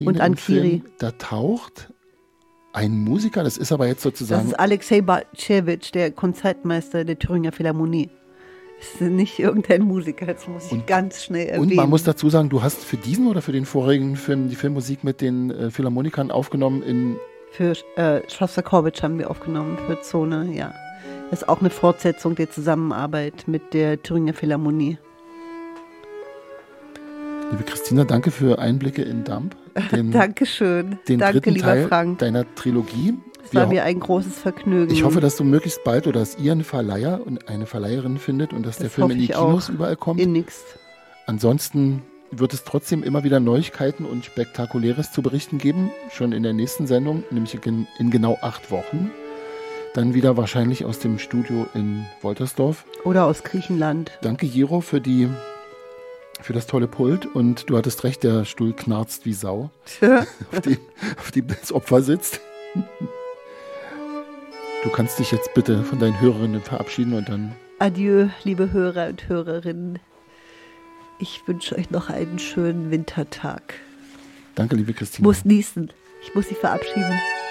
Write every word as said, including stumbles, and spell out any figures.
Und im Ankiri. Film, da taucht ein Musiker, das ist aber jetzt sozusagen... Das ist Alexei Batschewitsch, der Konzertmeister der Thüringer Philharmonie. Das ist nicht irgendein Musiker, das muss ich Und- ganz schnell erwähnen. Und man muss dazu sagen, du hast für diesen oder für den vorigen Film die Filmmusik mit den äh, Philharmonikern aufgenommen in... Für äh, Schostakowitsch haben wir aufgenommen, für Zone, ja. Das ist auch eine Fortsetzung der Zusammenarbeit mit der Thüringer Philharmonie. Liebe Christina, danke für Einblicke in Damp. Den, Dankeschön. den Danke, dritten lieber Teil Frank. deiner Trilogie. Es Wir war ho- mir ein großes Vergnügen. Ich hoffe, dass du möglichst bald oder dass ihr einen Verleiher und eine Verleiherin findet und dass der Das Film hoffe in die ich Kinos auch. überall kommt. Innigst. Ansonsten wird es trotzdem immer wieder Neuigkeiten und Spektakuläres zu berichten geben. Schon in der nächsten Sendung, nämlich in, in genau acht Wochen. Dann wieder wahrscheinlich aus dem Studio in Woltersdorf. Oder aus Griechenland. Danke, Jiro, für die für das tolle Pult. Und du hattest recht, der Stuhl knarzt wie Sau, auf dem, auf dem das Opfer sitzt. Du kannst dich jetzt bitte von deinen Hörerinnen verabschieden und dann... Adieu, liebe Hörer und Hörerinnen. Ich wünsche euch noch einen schönen Wintertag. Danke, liebe Ich Christina. muss niesen. Ich muss Sie verabschieden.